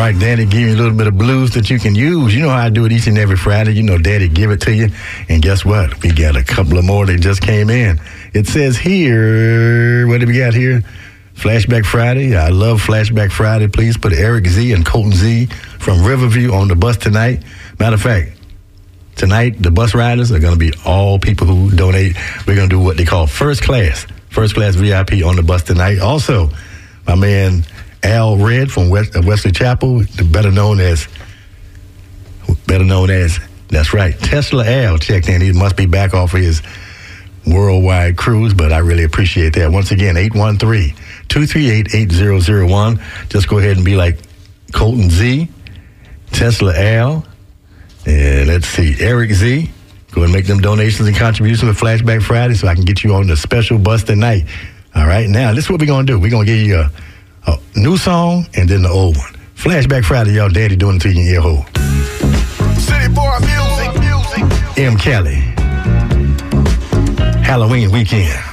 right, Daddy give you a little bit of blues that you can use. You know how I do it each and every Friday. You know, Daddy give it to you. And guess what? We got a couple of more that just came in. It says here, what do we got here? Flashback Friday. I love Flashback Friday. Please put Eric Z and Colton Z from Riverview on the bus tonight. Matter of fact, tonight, the bus riders are going to be all people who donate. We're going to do what they call first class VIP on the bus tonight. Also, my man Al Red from Wesley Chapel, better known as, that's right, Tesla Al checked in. He must be back off of his worldwide cruise, but I really appreciate that. Once again, 813-238-8001. Just go ahead and be like Colton Z, Tesla Al, and let's see, Eric Z. Go and make them donations and contributions for Flashback Friday so I can get you on the special bus tonight. All right, now this is what we're going to do. We're going to give you a new song and then the old one. Flashback Friday, y'all. Daddy doing it to you in your ear hole. City Boy Music. M. Kelly. Halloween weekend.